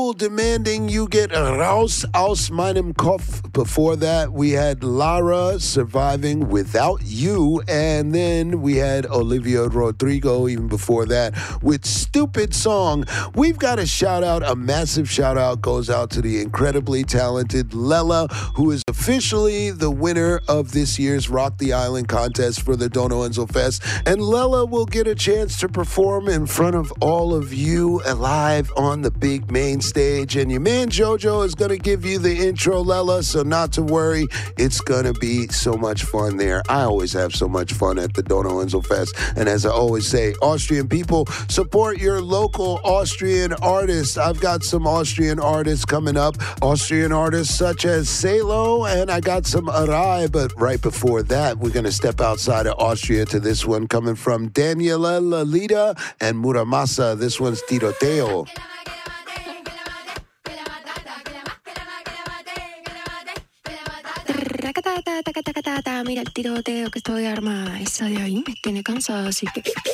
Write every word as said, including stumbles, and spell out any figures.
Jewel demanding you get raus aus meinem Kopf. Before that, we had Lara surviving without you. And then we had Olivia Rodrigo even before that with Stupid Song. We've got a shout out, a massive shout out goes out to the incredibly talented Lela, who is officially the winner of this year's Rock the Island contest for the Dono Enzo Fest. And Lela will get a chance to perform in front of all of you live on the big main stage. And your man Jojo is going to give you the intro, Lela, so not to worry. It's going to be so much fun there. I always have so much fun at the Dono Enzo Fest. And as I always say, Austrian people, support your local Austrian artists. I've got some Austrian artists coming up. Austrian artists such as Salo, and I got some Arai. But right before that, we're going to step outside of Austria to this one coming from Daniela Lalita and Muramasa. This one's Tiroteo. Mira el tiroteo que estoy armada. Esa de ahí me tiene cansada, así que